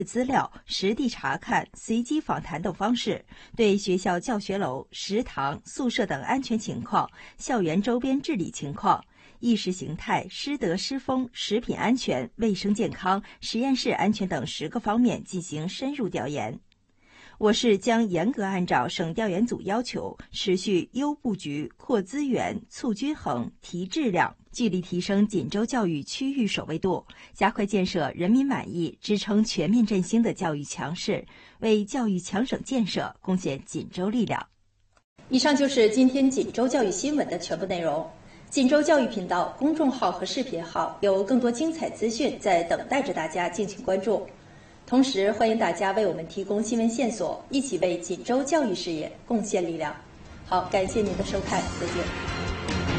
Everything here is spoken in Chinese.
资料、实地查看、随机访谈等方式，对学校教学楼、食堂、宿舍等安全情况、校园周边治理情况、意识形态、师德师风、食品安全、卫生健康、实验室安全等10个方面进行深入调研。我市将严格按照省调研组要求，持续优布局、扩资源、促均衡、提质量，聚力提升锦州教育区域首位度，加快建设人民满意、支撑全面振兴的教育强市，为教育强省建设贡献锦州力量。 以上就是今天锦州教育新闻的全部内容。锦州教育频道公众号和视频号有更多精彩资讯在等待着大家敬请关注。同时，欢迎大家为我们提供新闻线索，一起为锦州教育事业贡献力量。好，感谢您的收看，再见。